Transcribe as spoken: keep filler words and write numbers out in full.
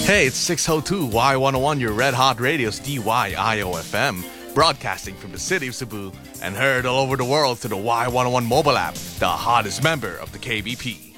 Hey, it's six oh two Y one oh one, your Red Hot Radio's D Y I O F M, broadcasting from the city of Cebu and heard all over the world through the Y one oh one mobile app, the hottest member of the K B P.